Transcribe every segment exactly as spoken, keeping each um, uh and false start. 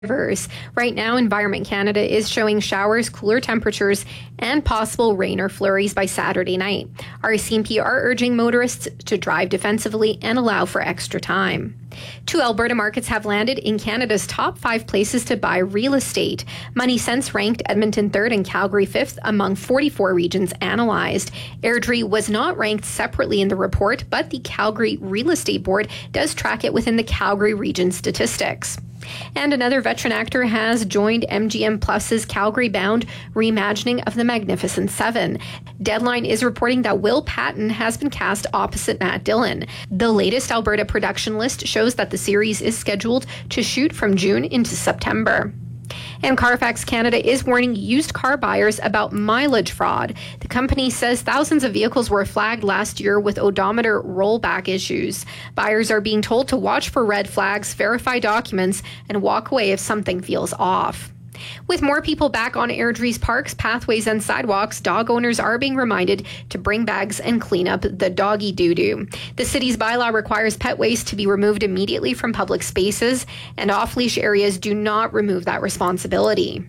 Rivers. Right now, Environment Canada is showing showers, cooler temperatures, and possible rain or flurries by Saturday night. R C M P are urging motorists to drive defensively and allow for extra time. Two Alberta markets have landed in Canada's top five places to buy real estate. Money Sense ranked Edmonton third and Calgary fifth among forty-four regions analyzed. Airdrie was not ranked separately in the report, but the Calgary Real Estate Board does track it within the Calgary region statistics. And another veteran actor has joined M G M Plus's Calgary-bound reimagining of The Magnificent Seven. Deadline is reporting that Will Patton has been cast opposite Matt Dillon. The latest Alberta production list shows that the series is scheduled to shoot from June into September. And Carfax Canada is warning used car buyers about mileage fraud. The company says thousands of vehicles were flagged last year with odometer rollback issues. Buyers are being told to watch for red flags, verify documents, and walk away if something feels off. With more people back on Airdrie's parks, pathways, and sidewalks, dog owners are being reminded to bring bags and clean up the doggy doo-doo. The city's bylaw requires pet waste to be removed immediately from public spaces, and off-leash areas do not remove that responsibility.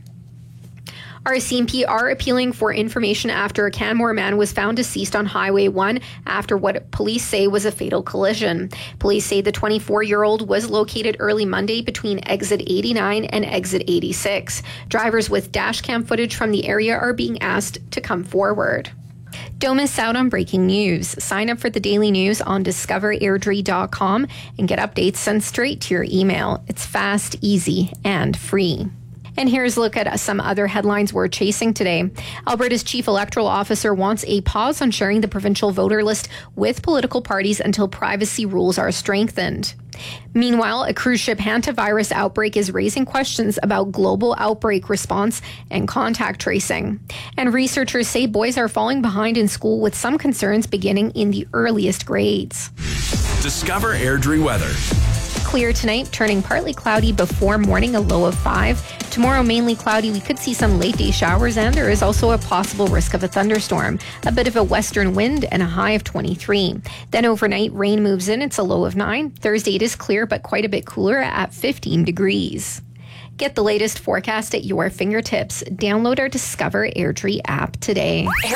R C M P are appealing for information after a Canmore man was found deceased on Highway one after what police say was a fatal collision. Police say the twenty-four-year-old was located early Monday between exit eighty-nine and exit eighty-six. Drivers with dashcam footage from the area are being asked to come forward. Don't miss out on breaking news. Sign up for the daily news on discover airdrie dot com and get updates sent straight to your email. It's fast, easy, and free. And here's a look at some other headlines we're chasing today. Alberta's chief electoral officer wants a pause on sharing the provincial voter list with political parties until privacy rules are strengthened. Meanwhile, a cruise ship hantavirus outbreak is raising questions about global outbreak response and contact tracing. And researchers say boys are falling behind in school, with some concerns beginning in the earliest grades. Discover Airdrie weather. Clear tonight, turning partly cloudy before morning, a low of five. Tomorrow, mainly cloudy. We could see some late day showers, and there is also a possible risk of a thunderstorm. A bit of a western wind and a high of twenty-three. Then overnight, rain moves in. It's a low of nine. Thursday, it is clear, but quite a bit cooler at fifteen degrees. Get the latest forecast at your fingertips. Download our Discover Airdrie app today.